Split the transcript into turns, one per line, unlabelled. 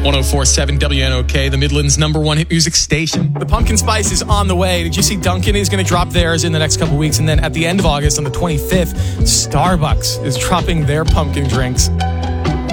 104.7 WNOK, the Midlands' #1 hit music station. The pumpkin spice is on the way. Did you see Dunkin' is going to drop theirs in the next couple weeks? And then at the end of August, on the 25th, Starbucks is dropping their pumpkin drinks.